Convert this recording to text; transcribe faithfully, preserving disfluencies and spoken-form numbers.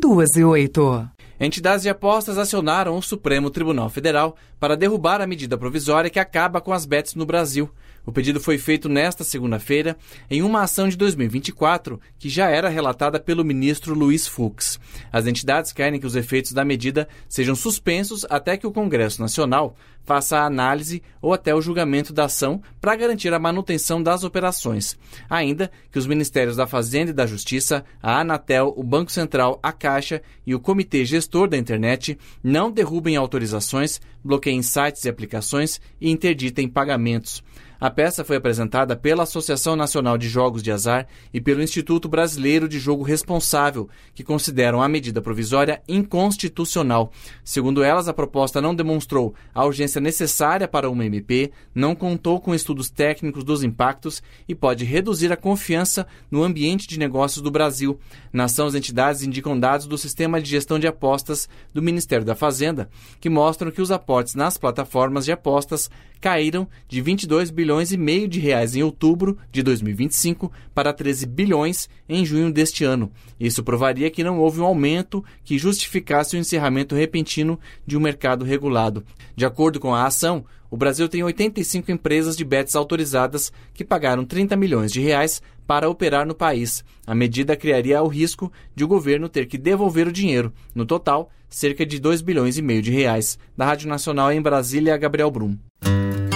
duas e oito. Entidades de apostas acionaram o Supremo Tribunal Federal para derrubar a medida provisória que acaba com as bets no Brasil. O pedido foi feito nesta segunda-feira em uma ação de dois mil e vinte e quatro que já era relatada pelo ministro Luiz Fux. As entidades querem que os efeitos da medida sejam suspensos até que o Congresso Nacional faça a análise ou até o julgamento da ação para garantir a manutenção das operações. Ainda que os Ministérios da Fazenda e da Justiça, a Anatel, o Banco Central, a Caixa e o Comitê Gestor da Internet não derrubem autorizações, bloqueiem sites e aplicações e interditem pagamentos. A peça foi apresentada pela Associação Nacional de Jogos de Azar e pelo Instituto Brasileiro de Jogo Responsável, que consideram a medida provisória inconstitucional. Segundo elas, a proposta não demonstrou a urgência necessária para uma M P, não contou com estudos técnicos dos impactos e pode reduzir a confiança no ambiente de negócios do Brasil. Na ação, as entidades indicam dados do Sistema de Gestão de Apostas do Ministério da Fazenda, que mostram que os aportes nas plataformas de apostas caíram de vinte e dois bilhões e meio de reais em outubro de dois mil e vinte e cinco para treze bilhões em junho deste ano. Isso provaria que não houve um aumento que justificasse o encerramento repentino de um mercado regulado. De acordo com a ação, o Brasil tem oitenta e cinco empresas de bets autorizadas que pagaram trinta milhões de reais para operar no país. A medida criaria o risco de o governo ter que devolver o dinheiro. No total, cerca de dois bilhões e meio de reais. Da Rádio Nacional em Brasília, Gabriel Brum.